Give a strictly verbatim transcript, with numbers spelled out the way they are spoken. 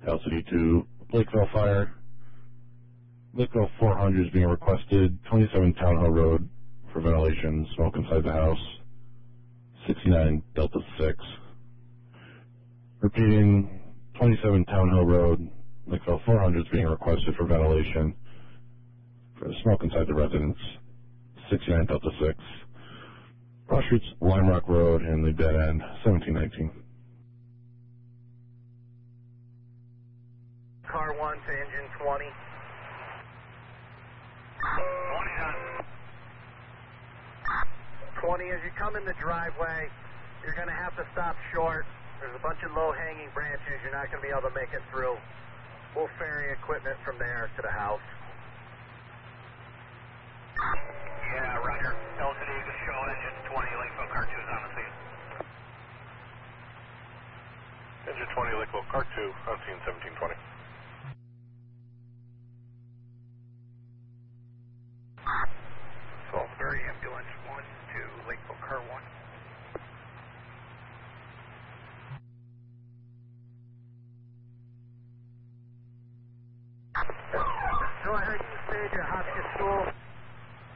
City to Lakeville Fire. Lakeville four hundred is being requested, twenty-seven Town Hill Road for ventilation, smoke inside the house, sixty-nine Delta six. Repeating, twenty-seven Town Hill Road, Lakeville four hundred is being requested for ventilation, for the smoke inside the residence, sixty-nine Delta six. Cross Streets, Lime Rock Road, and the dead end, seventeen nineteen. Car one to engine twenty. twenty done. twenty, as you come in the driveway, you're going to have to stop short. There's a bunch of low-hanging branches. You're not going to be able to make it through. We'll ferry equipment from there to the house. Yeah, Roger. L C D, just show engine twenty, Lakeville Car two is on the scene. Engine twenty, Lakeville Car two, on scene seventeen twenty. Salisbury Ambulance one to Lakeville Car one. So I heard you say to Hopkins School.